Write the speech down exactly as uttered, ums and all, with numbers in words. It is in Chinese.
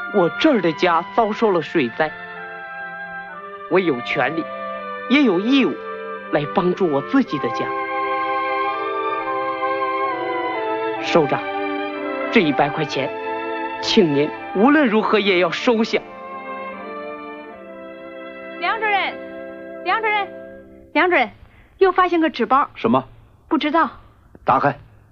我这儿的家遭受了水灾，我有权利，也有义务来帮助我自己的家。首长，这一百块钱，请您无论如何也要收下。 梁主任，梁主任，梁主任，又发现个纸包。 什么？ 不知道。 打开。